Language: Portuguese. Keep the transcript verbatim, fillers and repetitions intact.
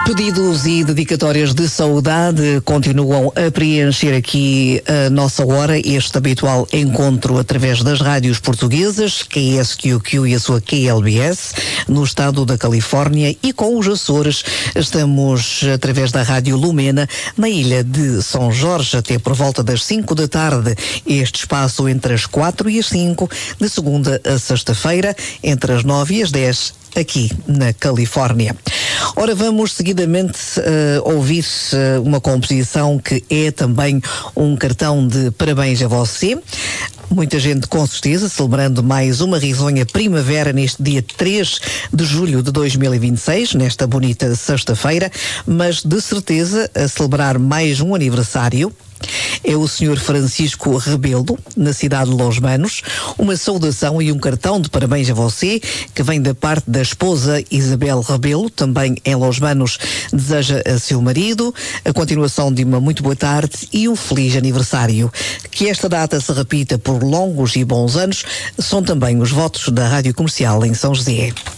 Pedidos e dedicatórias de saudade continuam a preencher aqui a nossa hora, este habitual encontro através das rádios portuguesas, K S Q Q e a sua K L B S, no estado da Califórnia, e com os Açores. Estamos através da Rádio Lumena, na ilha de São Jorge, até por volta das cinco da tarde. Este espaço entre as quatro e as cinco, de segunda a sexta-feira, entre as nove e as dez, aqui na Califórnia. Ora, vamos seguidamente uh, ouvir uh, uma composição que é também um cartão de parabéns a você. Muita gente, com certeza, celebrando mais uma risonha primavera neste dia três de julho de dois mil e vinte e seis, nesta bonita sexta-feira, mas de certeza a celebrar mais um aniversário. É o senhor Francisco Rebelo, na cidade de Los Manos. Uma saudação e um cartão de parabéns a você, que vem da parte da esposa Isabel Rebelo, também em Los Manos, deseja a seu marido a continuação de uma muito boa tarde e um feliz aniversário. Que esta data se repita por longos e bons anos, são também os votos da Rádio Comercial em São José.